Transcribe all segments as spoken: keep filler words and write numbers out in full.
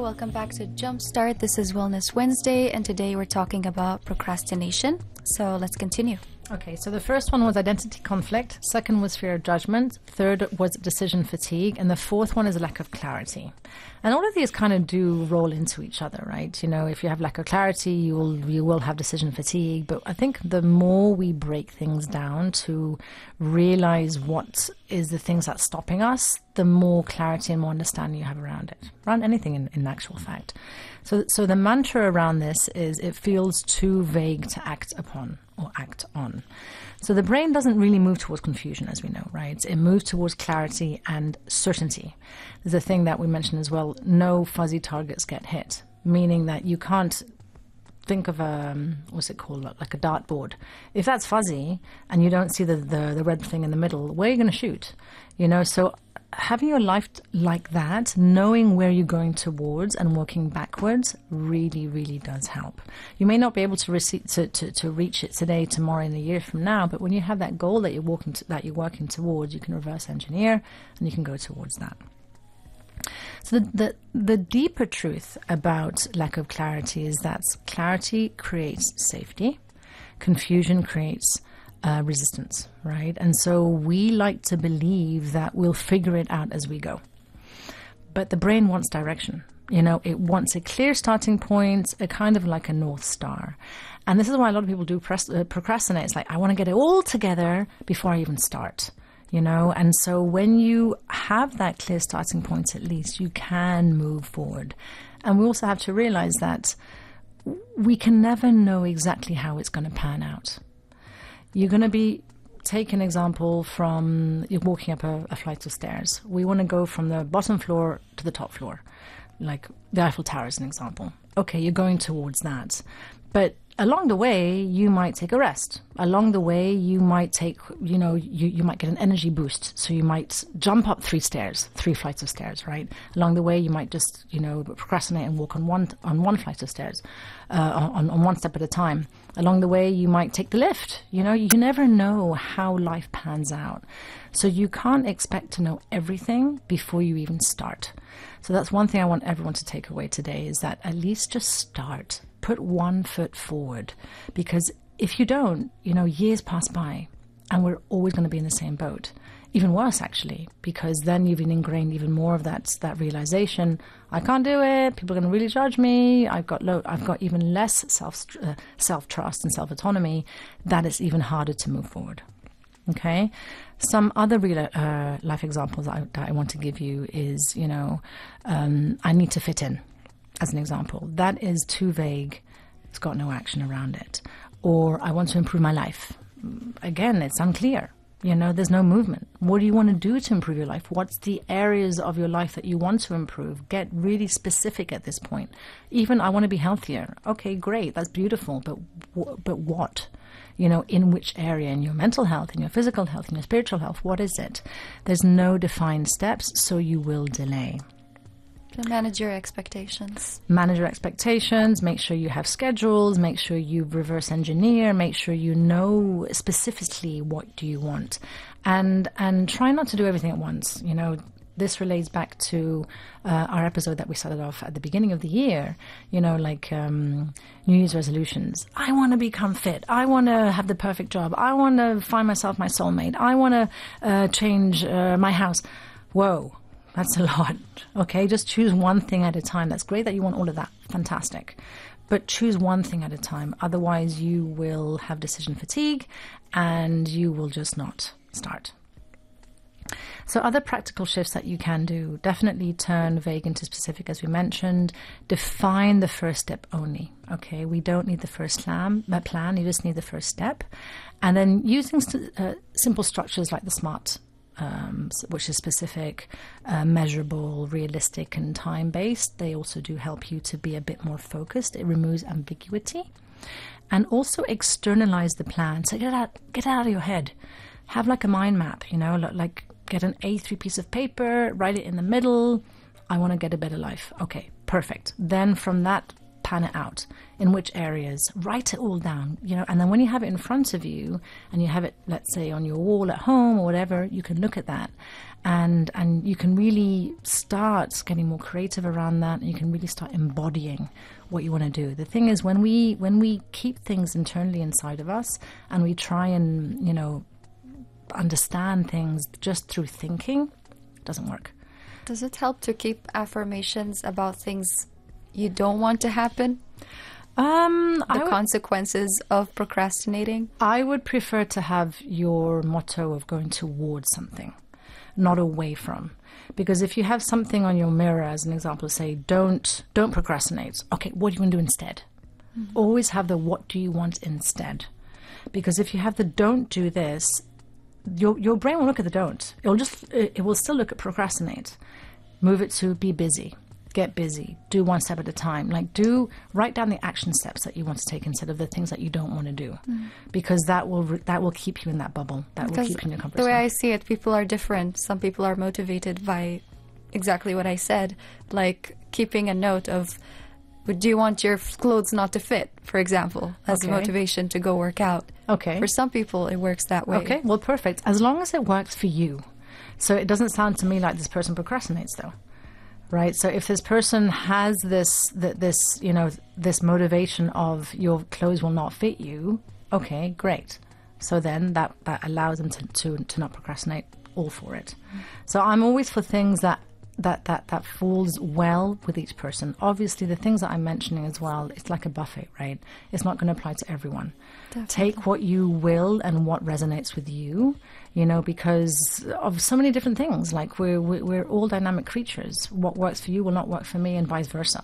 welcome back to Jumpstart. This is Wellness Wednesday, and today we're talking about procrastination. So let's continue. Okay, so the first one was identity conflict, second was fear of judgment, third was decision fatigue, and the fourth one is a lack of clarity. And all of these kind of do roll into each other, right? You know, if you have lack of clarity, you will you will have decision fatigue. But I think the more we break things down to realize what is the things that's stopping us, the more clarity and more understanding you have around it, around anything in, in actual fact. So, so the mantra around this is it feels too vague to act upon or act on. So the brain doesn't really move towards confusion, as we know, right? It moves towards clarity and certainty. There's a thing that we mentioned as well, no fuzzy targets get hit, meaning that you can't think of a, um, what's it called, like a dartboard. If that's fuzzy and you don't see the, the, the red thing in the middle, where are you going to shoot? You know, so having your life like that, knowing where you're going towards and working backwards really, really does help. You may not be able to, receive, to, to, to reach it today, tomorrow, and a year from now, but when you have that goal that you're, walking to, that you're working towards, you can reverse engineer and you can go towards that. So the, the, the deeper truth about lack of clarity is that clarity creates safety, confusion creates Uh, resistance, right? And so we like to believe that we'll figure it out as we go. But the brain wants direction. You know, it wants a clear starting point, a kind of like a North Star. And this is why a lot of people do press, uh, procrastinate. It's like, I want to get it all together before I even start, you know? And so when you have that clear starting point, at least you can move forward. And we also have to realize that we can never know exactly how it's going to pan out. You're going to be, take an example from, you're walking up a, a flight of stairs. We want to go from the bottom floor to the top floor, like the Eiffel Tower is an example. Okay, you're going towards that. But along the way, you might take a rest. Along the way, you might take, you know, you, you might get an energy boost. So you might jump up three stairs, three flights of stairs, right? Along the way, you might just, you know, procrastinate and walk on one on one flight of stairs, uh, on, on one step at a time. Along the way, you might take the lift. You know, you never know how life pans out. So you can't expect to know everything before you even start. So that's one thing I want everyone to take away today, is that at least just start. Put one foot forward, because if you don't, you know, years pass by and we're always going to be in the same boat. Even worse, actually, because then you've been ingrained even more of that that realization. I can't do it. People are going to really judge me. I've got low, I've got even less self uh, self trust and self autonomy. That is even harder to move forward. Okay. Some other real uh, life examples that I, that I want to give you is, you know, um, I need to fit in. As an example, that is too vague. It's got no action around it. Or I want to improve my life. Again, it's unclear. You know, there's no movement. What do you want to do to improve your life? What's the areas of your life that you want to improve? Get really specific at this point. Even I want to be healthier. Okay, great. That's beautiful. But but what? You know, in which area? In your mental health, in your physical health, in your spiritual health? What is it? There's no defined steps, so you will delay. Manage your expectations. Manage your expectations. Make sure you have schedules. Make sure you reverse engineer. Make sure you know specifically what do you want, and and try not to do everything at once. You know, this relates back to uh, our episode that we started off at the beginning of the year. You know, like um, New Year's resolutions. I want to become fit. I want to have the perfect job. I want to find myself my soulmate. I want to uh, change uh, my house. Whoa. That's a lot. Okay, just choose one thing at a time. That's great that you want all of that. Fantastic. But choose one thing at a time. Otherwise, you will have decision fatigue and you will just not start. So other practical shifts that you can do, definitely turn vague into specific, as we mentioned. Define the first step only. Okay, we don't need the first plan, plan. You just need the first step. And then using st- uh, simple structures like the SMART, Um, which is specific, uh, measurable, realistic, and time-based. They also do help you to be a bit more focused. It removes ambiguity. And also externalize the plan. So get it out, get it out of your head. Have like a mind map, you know, like get an A three piece of paper, write it in the middle. I want to get a better life. Okay, perfect. Then from that pan it out. In which areas? Write it all down, you know, and then when you have it in front of you and you have it, let's say, on your wall at home or whatever, you can look at that and and you can really start getting more creative around that, and you can really start embodying what you want to do. The thing is, when we when we keep things internally inside of us and we try and, you know, understand things just through thinking, it doesn't work. Does it help to keep affirmations about things you don't want to happen? Um, The I would, consequences of procrastinating? I would prefer to have your motto of going towards something, not away from. Because if you have something on your mirror, as an example, say, don't don't procrastinate. Okay, what do you want to do instead? Mm-hmm. Always have the what do you want instead. Because if you have the don't do this, your your brain will look at the don't. It'll just it will still look at procrastinate. Move it to be busy. Get busy. Do one step at a time. Like do write down the action steps that you want to take instead of the things that you don't want to do, mm. because that will re- that will keep you in that bubble. That because will keep you in your comfort the zone. way I see it, people are different. Some people are motivated by exactly what I said, like keeping a note of, do you want your clothes not to fit, for example, as Okay. a motivation to go work out. Okay. For some people, it works that way. Okay. Well, perfect. As long as it works for you. So it doesn't sound to me like this person procrastinates, though. Right. So if this person has this, th- this, you know, this motivation of your clothes will not fit you, okay, great. So then that, that allows them to, to, to not procrastinate. All for it. Mm. So I'm always for things that, that, that, that falls well with each person. Obviously, the things that I'm mentioning as well, it's like a buffet, right? It's not going to apply to everyone. Definitely. Take what you will and what resonates with you, you know, because of so many different things. Like we're, we're all dynamic creatures. What works for you will not work for me and vice versa.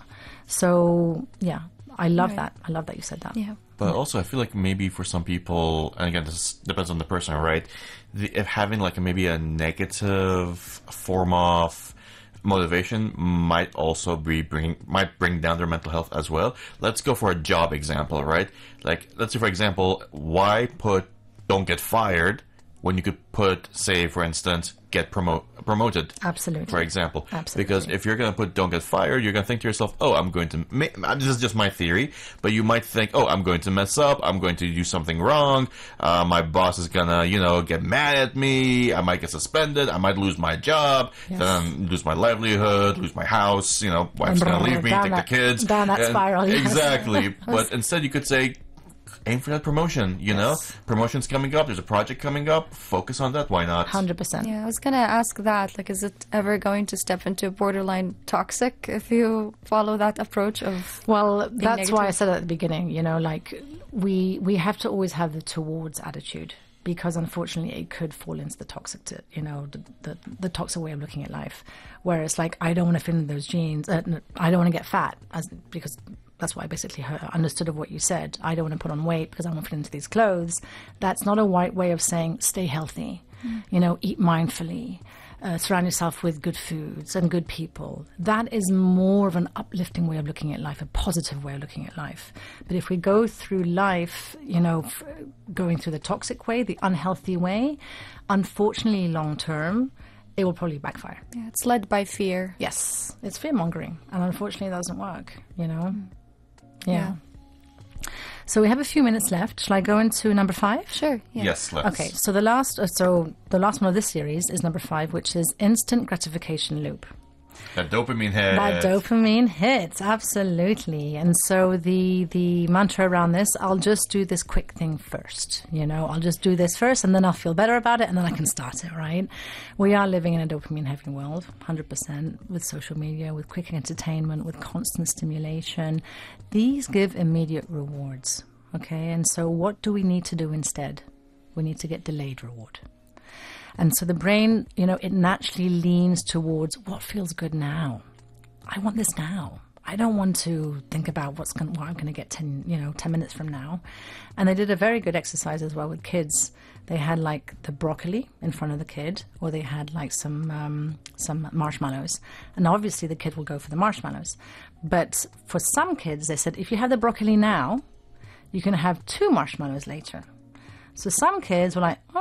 So, yeah, I love right. that. I love that you said that. Yeah. But also, I feel like maybe for some people, and again, this depends on the person, right? The, if having like a, maybe a negative form of motivation might also be bring might bring down their mental health as well. Let's go for a job example, right? Like, let's say, for example, why put "don't get fired" when you could put, say, for instance, get promo- promoted. Absolutely. For example. Absolutely. Because if you're going to put don't get fired, you're going to think to yourself, oh, I'm going to, ma- this is just my theory, but you might think, oh, I'm going to mess up, I'm going to do something wrong, uh, my boss is going to, you know, get mad at me, I might get suspended, I might lose my job, yes. then lose my livelihood, lose my house, you know, wife's going to leave me, take that, the kids. Down that and, spiral. Yes. Exactly. But instead you could say, aim for that promotion, you yes. know? Promotion's coming up, there's a project coming up, focus on that, why not? one hundred percent. Yeah, I was going to ask that, like, is it ever going to step into borderline toxic if you follow that approach of Well, that's negative? why I said at the beginning, you know, like, we we have to always have the towards attitude, because unfortunately it could fall into the toxic, to, you know, the, the, the toxic way of looking at life, where it's like, I don't want to fit in those jeans, uh, I don't want to get fat, as because... That's what I basically understood of what you said. I don't want to put on weight because I want to fit into these clothes. That's not a white way of saying stay healthy. Mm. You know, eat mindfully, uh, surround yourself with good foods and good people. That is more of an uplifting way of looking at life, a positive way of looking at life. But if we go through life, you know, f- going through the toxic way, the unhealthy way, unfortunately, long term, it will probably backfire. Yeah, it's led by fear. Yes, it's fear mongering, and unfortunately, it doesn't work. You know. Mm. Yeah. yeah. So we have a few minutes left. Shall I go into number five? Sure. Yeah. Yes, let's. Okay. So the last, uh, so the last one of this series is number five, which is instant gratification loop. That dopamine hit. That dopamine hits, absolutely. And so the the mantra around this, I'll just do this quick thing first. You know, I'll just do this first, and then I'll feel better about it, and then I can start it, right? We are living in a dopamine-heavy world, one hundred percent, with social media, with quick entertainment, with constant stimulation. These give immediate rewards, okay? And so what do we need to do instead? We need to get delayed reward. And so the brain, you know, it naturally leans towards what feels good now. I want this now. I don't want to think about what's going, what I'm going to get ten, you know, ten minutes from now. And they did a very good exercise as well with kids. They had like the broccoli in front of the kid, or they had like some um, some marshmallows. And obviously the kid will go for the marshmallows. But for some kids, they said, if you have the broccoli now, you can have two marshmallows later. So some kids were like, oh,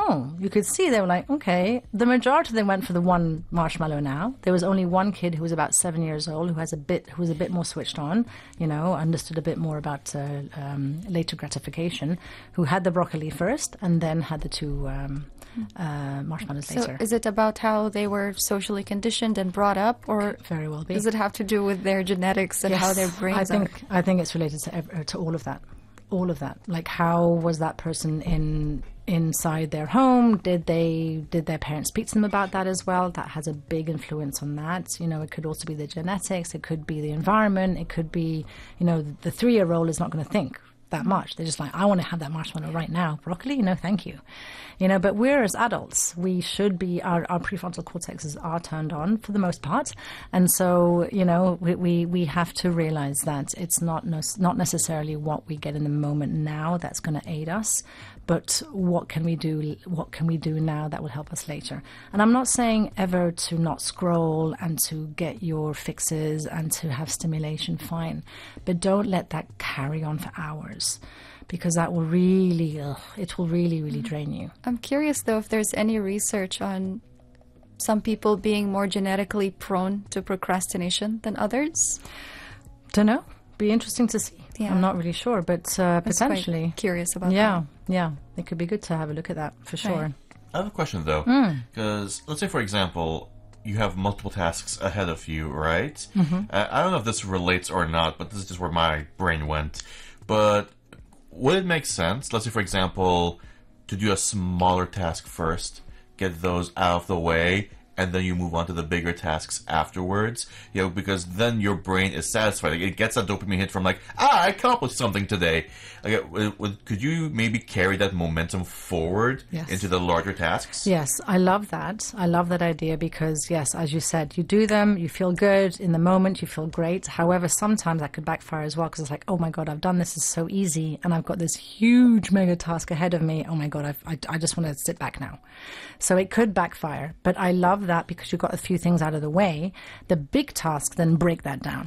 oh, you could see they were like, okay. The majority of them went for the one marshmallow now. There was only one kid who was about seven years old who has a bit, who was a bit more switched on, you know, understood a bit more about uh, um, later gratification, who had the broccoli first and then had the two um, uh, marshmallows So later. is it about how they were socially conditioned and brought up, or Very well be. does it have to do with their genetics and Yes, how their brains I think, are? I think it's related to ev- uh, to all of that. All of that. Like, how was that person in inside their home? Did they did their parents speak to them about that as well? That has a big influence on that. You know, it could also be the genetics. It could be the environment. It could be, you know, the three-year-old is not going to think that much. They're just like, I want to have that marshmallow right now. Broccoli? No, thank you. You know, but we're as adults, we should be, our, our prefrontal cortexes are turned on for the most part. And so, you know, we, we, we have to realize that it's not, no, not necessarily what we get in the moment now that's going to aid us, but what can we do, what can we do now that will help us later? And I'm not saying ever to not scroll and to get your fixes and to have stimulation, fine. But don't let that carry on for hours, because that will really, ugh, it will really, really drain you. I'm curious, though, if there's any research on some people being more genetically prone to procrastination than others. Don't know. Be interesting to see. Yeah. I'm not really sure, but uh, I was quite potentially. curious about Yeah, yeah. It could be good to have a look at that for sure. Right. I have a question though, because let's say, for example, you have multiple tasks ahead of you, right? Mm-hmm. Uh, I don't know if this relates or not, but this is just where my brain went. But would it make sense, let's say, for example, to do a smaller task first, get those out of the way, and then you move on to the bigger tasks afterwards? You know, because then your brain is satisfied. Like, it gets a dopamine hit from like, ah, I accomplished something today. Like, it, it, would- could you maybe carry that momentum forward Yes. into the larger tasks? Yes, I love that. I love that idea because, yes, as you said, you do them, you feel good in the moment, you feel great. However, sometimes that could backfire as well because it's like, oh my God, I've done this, it's so easy, and I've got this huge mega task ahead of me. Oh my God, I've, I, I just want to sit back now. So it could backfire, but I love that because you've got a few things out of the way. The big tasks then break that down.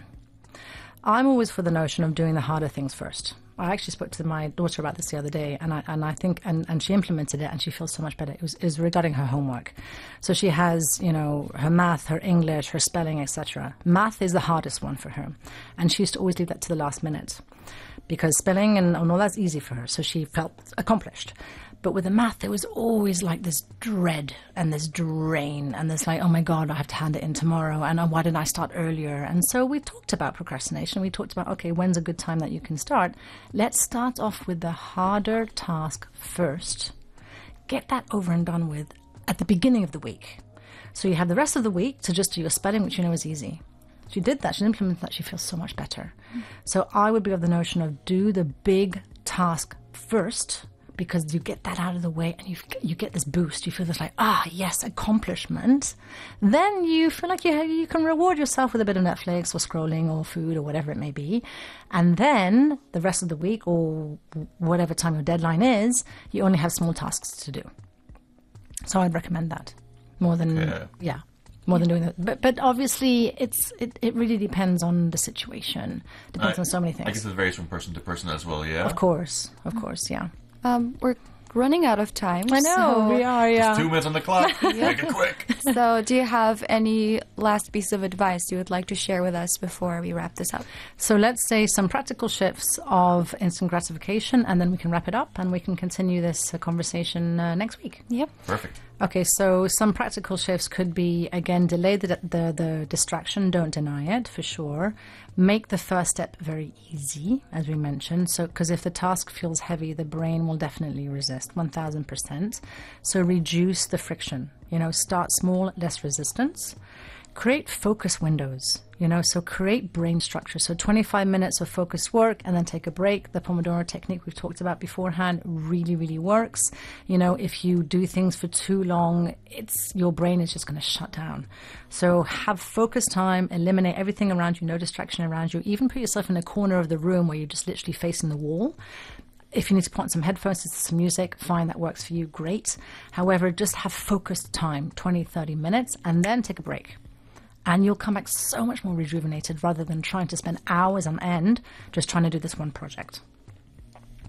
I'm always for the notion of doing the harder things first. I actually spoke to my daughter about this the other day, and I and I think and, and she implemented it, and she feels so much better. It was, it was regarding her homework. So she has, you know, her math, her English, her spelling, et cetera. Math is the hardest one for her, and she used to always leave that to the last minute because spelling and, and all that's easy for her. So she felt accomplished. But with the math, there was always like this dread and this drain and this like, oh my God, I have to hand it in tomorrow. And oh, why didn't I start earlier? And so we talked about procrastination. We talked about, okay, when's a good time that you can start? Let's start off with the harder task first. Get that over and done with at the beginning of the week. So you have the rest of the week to just do your spelling, which you know is easy. She did that. She implemented that. She feels so much better. So I would be of the notion of do the big task first, because you get that out of the way and you you get this boost. You feel this like, ah, yes, accomplishment. Then you feel like you have, you can reward yourself with a bit of Netflix or scrolling or food or whatever it may be. And then the rest of the week or whatever time your deadline is, you only have small tasks to do. So I'd recommend that more than, Okay. yeah, more than doing that. But, but obviously it's it, it really depends on the situation. Depends I- on so many I things. guess it varies from person to person as well, yeah? Of course, of course, yeah. Um, we're running out of time. I know, so- we are, yeah. Two minutes on the clock. Make it quick. So, do you have any last piece of advice you would like to share with us before we wrap this up? So let's say some practical shifts of instant gratification, and then we can wrap it up and we can continue this uh, conversation uh, next week. Yep. Perfect. Okay, so some practical shifts could be, again, delay the, the, the distraction, don't deny it, for sure. Make the first step very easy, as we mentioned. So, because if the task feels heavy, the brain will definitely resist, one thousand percent. So reduce the friction. You know, start small, less resistance. Create focus windows, you know, so create brain structure. So twenty-five minutes of focused work and then take a break. The Pomodoro technique we've talked about beforehand really, really works. You know, if you do things for too long, it's your brain is just going to shut down. So have focused time, eliminate everything around you, no distraction around you. Even put yourself in a corner of the room where you're just literally facing the wall. If you need to put on some headphones to some music, fine, that works for you, great. However, just have focused time, twenty, thirty minutes, and then take a break. And you'll come back so much more rejuvenated rather than trying to spend hours on end just trying to do this one project.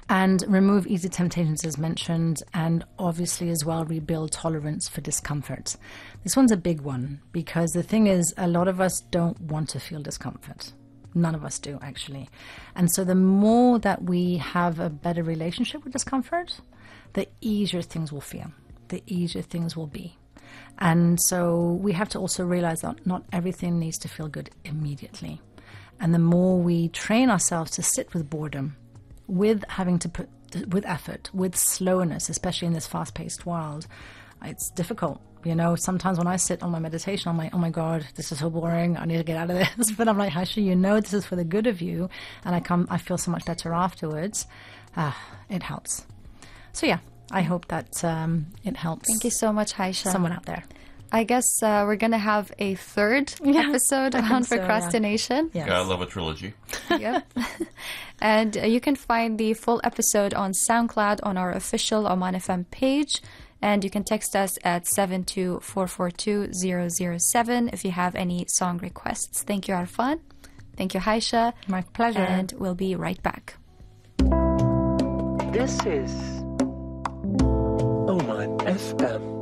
And remove easy temptations as mentioned, and obviously as well rebuild tolerance for discomfort. This one's a big one because the thing is, a lot of us don't want to feel discomfort. None of us do, actually. And so the more that we have a better relationship with discomfort, the easier things will feel, the easier things will be. And so we have to also realize that not everything needs to feel good immediately. And the more we train ourselves to sit with boredom, with having to put, with effort, with slowness, especially in this fast-paced world, it's difficult. You know, sometimes when I sit on my meditation, I'm like, oh my God, this is so boring. I need to get out of this. But I'm like, Haisha, you know, this is for the good of you. And I come, I feel so much better afterwards. Ah, it helps. So yeah, I hope that um, it helps. Thank you so much, Haisha. Someone out there. I guess uh, we're going to have a third Yeah, episode I think on so, yeah. procrastination. Yes. Gotta love a trilogy. Yep. And uh, you can find the full episode on SoundCloud on our official Oman F M page. And you can text us at seven two four four two zero zero seven if you have any song requests. Thank you, Arfan. Thank you, Haisha. My pleasure. And we'll be right back. This is Oman F M.